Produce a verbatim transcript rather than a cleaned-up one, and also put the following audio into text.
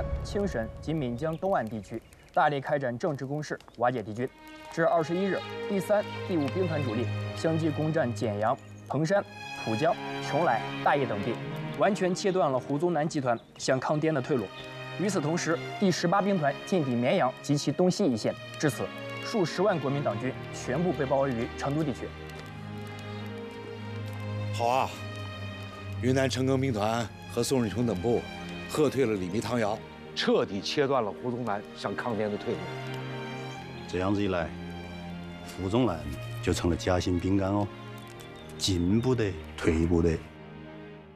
山、青神及岷江东岸地区，大力开展政治攻势，瓦解敌军。至二十一日，第三、第五兵团主力相继攻占简阳、彭山、浦江、邛崃、大邑等地，完全切断了胡宗南集团向抗滇的退路。与此同时，第十八兵团进抵绵阳及其东西一线，至此，数十万国民党军全部被包围于成都地区。 好啊！云南陈赓兵团和宋日琼等部喝退了李弥、唐瑶，彻底切断了胡宗南向抗滇的退路。 这样子一来，胡宗南就成了夹心饼干哦，进不得，退不得。